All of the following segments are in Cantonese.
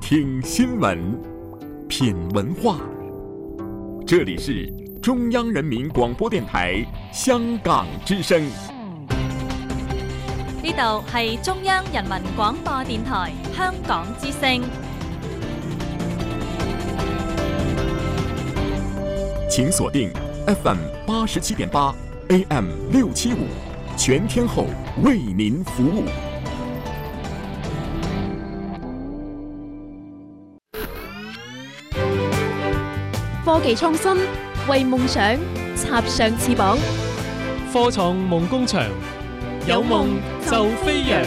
听新闻，品文化。这里是中央人民廣播電台香港之聲。 呢度係中央人民廣播電台香港之聲。 請鎖定 FM 87.8 AM 675，全天候為您服務。 科技創新，為夢想插上翅膀。 科創夢工場，有夢就飛揚。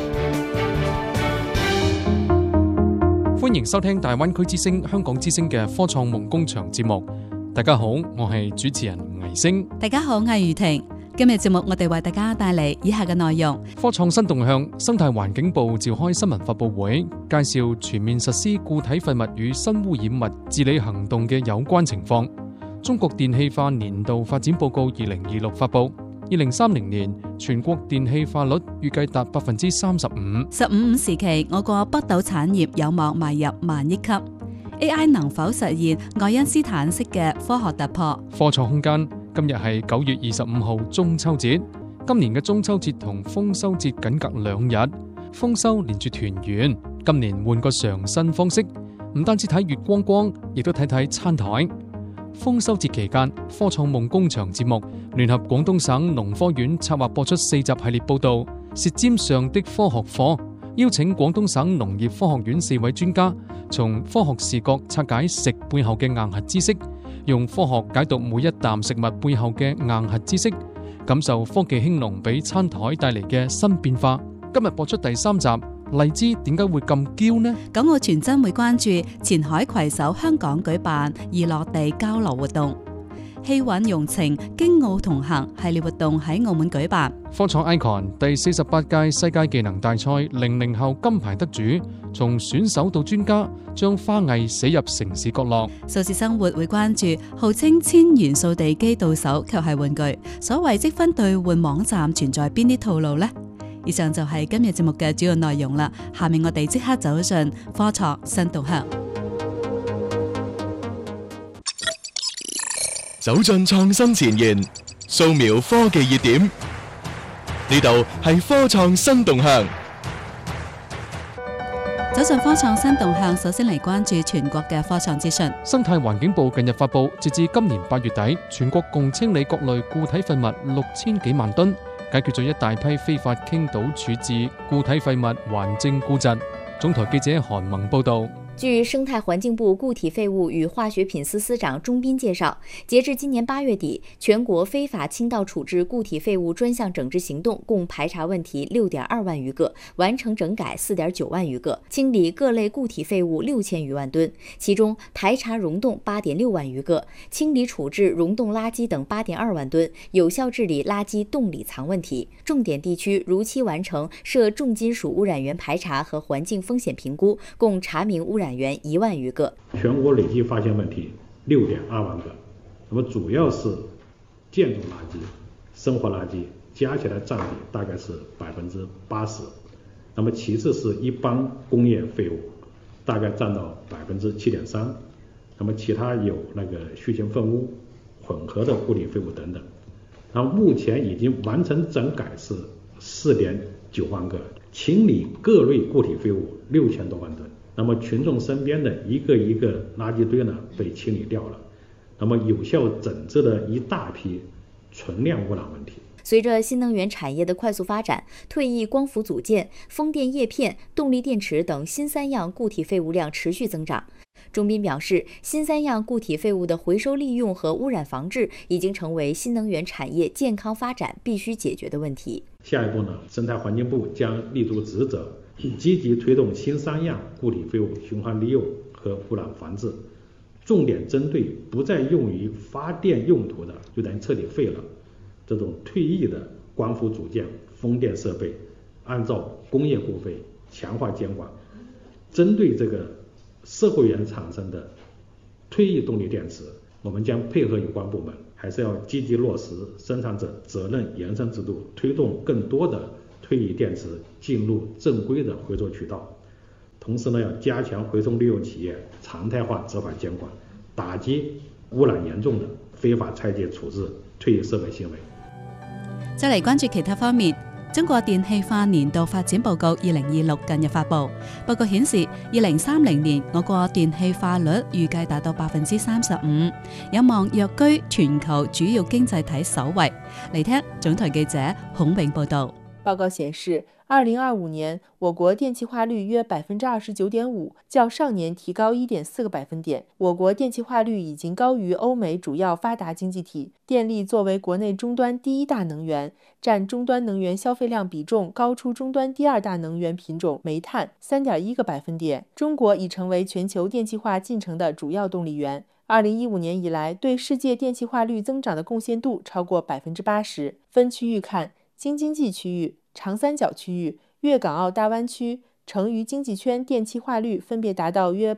歡迎收聽大灣區之聲、香港之聲嘅科創夢工場節目。大家好，我係主持人倪星。 大家好，我係余婷。今日節目我哋為大家帶嚟以下嘅內容： 科創新動向，生態環境部召開新聞發佈會，介紹全面實施固體廢物與新污染物治理行動嘅有關情況。中國電氣化年度發展報告2026發佈，2030年全國電氣化率預計達35%。 15時期，我國北斗產業有望邁入萬億級。AI 能否實現愛因斯坦式嘅科學突破？ 科創空間，今日係9月25號中秋節。今年嘅中秋節同豐收節僅隔2日，豐收連住團圓。今年換個嘗新方式，唔單止睇月光光，亦都睇睇餐台。豐收節期間，科創夢工場節目聯合廣東省農科院策劃播出4集系列報道《舌尖上的科學課》，邀請廣東省農業科學院4位專家，從科學視角拆解食背後嘅硬核知識，用科學解讀每一啖食物背後嘅硬核知識，感受科技興農俾餐台帶嚟嘅新變化。今日播出第3集，荔枝點解會咁嬌呢？ 咁我全真會關注前海攜手香港舉辦易落地交流活動，氣韻融情京澳同行系列活動喺澳門舉辦。 科創 Icon 第48屆世界技能大賽00後金牌得主，從選手到專家，將花藝寫入城市角落。 數字生活會關注號稱1000元掃地機到手卻係玩具，所謂積分兌換網站存在邊啲套路呢？以上就係今日節目嘅主要內容啦。下面我哋即刻走進科創新動向， 走進創新前沿，掃描科技熱點。呢度係科創新動向。 走進科創新動向，首先嚟關注全國嘅科創資訊。 生態環境部近日發佈，截至今年8月底，全國共清理各類固體廢物6000幾萬噸，解決咗一大批非法傾倒處置固體廢物還政固疾。總台記者韓萌報道。 據生態環境部固體廢物與化學品司司長鍾斌介紹，截至今年8月底，全國非法傾倒處置固體廢物專項整治行動共排查問題6.2萬餘個，完成整改4.9萬餘個，清理各類固體廢物6000餘萬噸，其中排查溶洞8.6萬餘個，清理處置溶洞垃圾等8.2萬噸，有效治理垃圾洞裡藏問題。重點地區如期完成涉重金屬污染源排查和環境風險評估，共查明污染源1萬餘個。 全國累計發現問題6.2萬個，那麼主要是建築垃圾、生活垃圾，加起來佔比大概是80%，那麼其次是一般工業廢物，大概佔到7.3%，那麼其他有那個畜禽糞污、混合的固體廢物等等。然後目前已經完成整改是4.9萬個，清理各類固體廢物6000多萬噸。那麼群眾身邊的一個一個垃圾堆呢被清理掉了，那麼有效整治了一大批存量污染問題。 隨着新能源產業的快速發展，退役光伏組件、風電葉片、動力電池等新3樣固體廢物量持續增長。鍾斌表示，新3樣固體廢物的回收利用和污染防治已經成為新能源產業健康發展必須解決的問題。 下一步呢，生態環境部將立足職責，積極推動新3樣固體廢物循環利用和污染防治，重點針對不再用於發電用途的，就等於徹底廢了這種退役的光伏組件、風電設備，按照工業固廢強化監管，針對這個社會源產生的退役動力電池，我們將配合有關部門，還是要積極落實生產者責任延伸制度，推動更多的退役電池進入正規的回收渠道。 同时呢，要加強回收利用企業常態化執法監管，打擊污染嚴重的非法拆解處置退役設備行為。 再嚟關注其他方面，中國電氣化年度發展報告2026近日發布，報告顯示2030年我國電氣化率預計達到35%，有望躍居全球主要經濟體首位。嚟聽總台記者孔永報導。 報告顯示，2025年我國電氣化率約29.5%，較上年提高1.4個百分點。我國電氣化率已經高於歐美主要發達經濟體。電力作為國內終端第一大能源，佔終端能源消費量比重高出終端第二大能源品種煤炭3.1個百分點。中國已成為全球電氣化進程的主要動力源。2015年以來，對世界電氣化率增長的貢獻度超過80%。分區域看，京津冀區域、長三角區域、粵港澳大灣區、成渝經濟圈電氣化率分別達到約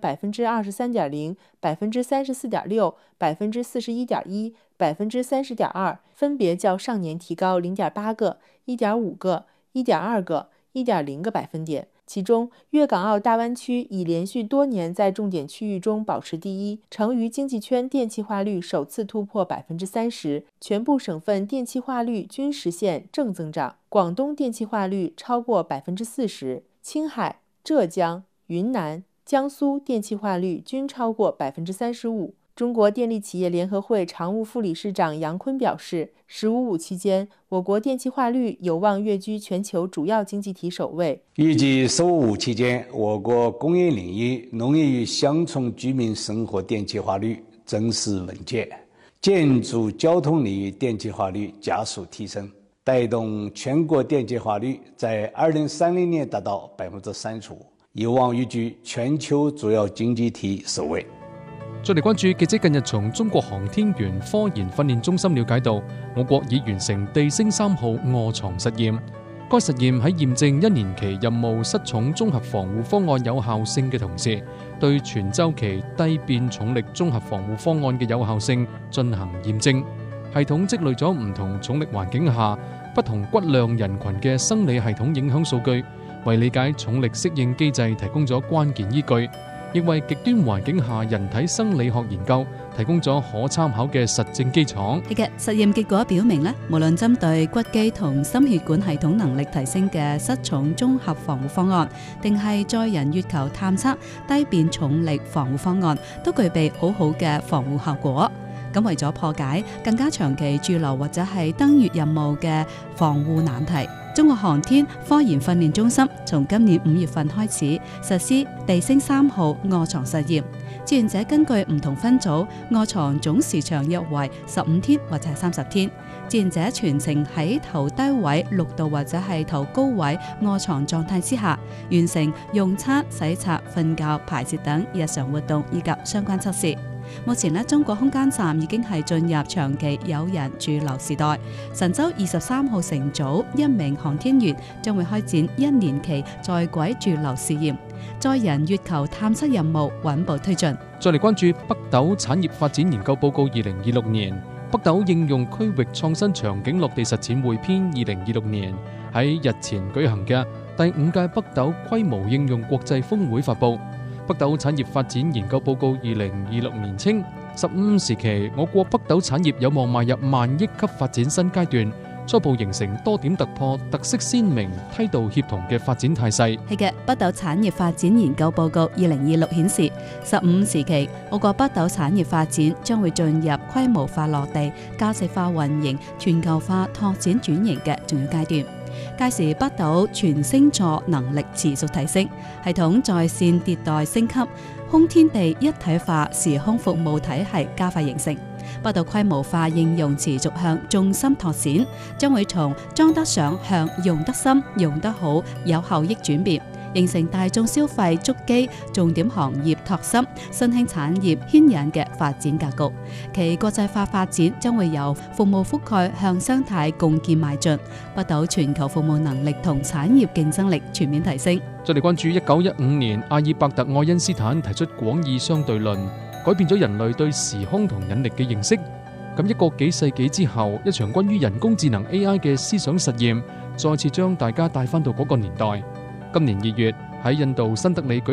23.0%、34.6%、41.1%、30.2%，分別較上年提高0.8個、1.5個、1.2個、1.0個百分點。其中，粵港澳大灣區已連續多年在重點區域中保持第一，成渝經濟圈電氣化率首次突破30%，全部省份電氣化率均實現正增長，廣東電氣化率超過40%，青海、浙江、雲南、江蘇電氣化率均超過35%。中國電力企業聯合會常務副理事長楊坤表示，“15+5”期間，我國電氣化率有望躍居全球主要經濟體首位。 預計15+5期間，我國工業領域、農業與鄉村居民生活電氣化率增勢穩健，建築交通領域電氣化率加速提升，帶動全國電氣化率在2030年達到35%，有望躍居全球主要經濟體首位。 再嚟關注記者近日從中國航天員科研訓練中心了解到，我國已完成地星3號臥床實驗。該實驗喺驗證1年期任務失重綜合防護方案有效性嘅同時，對全週期低變重力綜合防護方案嘅有效性進行驗證。系統積累咗唔同重力環境下不同骨量人群嘅生理系統影響數據，為理解重力適應機制提供咗關鍵依據，亦為極端環境下人體生理學研究提供咗可參考嘅實證基礎。 係嘅，實驗結果表明咧，無論針對骨肌同心血管系統能力提升嘅失重綜合防護方案，定係載人月球探測低變重力防護方案，都具備好好嘅防護效果。咁為咗破解更加長期駐留或者係登月任務嘅防護難題，中國航天科研訓練中心從今年5月份開始實施地星3號臥床實驗。志願者根據唔同分組臥床總時長約為15天或者係30天。志願者全程喺頭低位6度或者係頭高位臥床狀態之下，完成用餐、洗刷、瞓覺、排泄等日常活動以及相關測試。目前中國空間站已經係進入長期有人駐留時代。神舟23號乘組1名航天員將會開展1年期在軌駐留試驗，載人月球探測任務穩步推進。 再嚟關注北斗產業發展研究報告2026年，北斗應用區域創新場景落地實踐匯編2026年喺日前舉行嘅第5屆北斗規模應用國際峰會發布。北斗產業發展研究報告2026年稱，15時期我國北斗產業有望邁入萬億級發展新階段，初步形成多點突破、特色鮮明、梯度協同嘅發展態勢。 係嘅，北斗產業發展研究報告2026顯示，15時期我國北斗產業發展將會進入規模化落地、價值化運營、全球化拓展轉型嘅重要階段。屆時北斗全星座能力持續提升，系統在線迭代升級，空天地一體化時空服務體系加快形成。北斗規模化應用持續向重心拓展，將會從裝得上向用得深、用得好有效益轉變，形成大眾消費觸基、重點行業拓深、新興產業牽引嘅發展格局。其國際化發展將會由服務覆蓋向生態共建邁進，北斗全球服務能力同產業競爭力全面提升。 再嚟關注1915年阿爾伯特愛因斯坦提出廣義相對論，改變咗人類對時空同引力嘅認識。咁一個幾世紀之後，一場關於人工智能 AI 嘅思想實驗，再次將大家帶翻到嗰個年代。今年2月喺印度新德里舉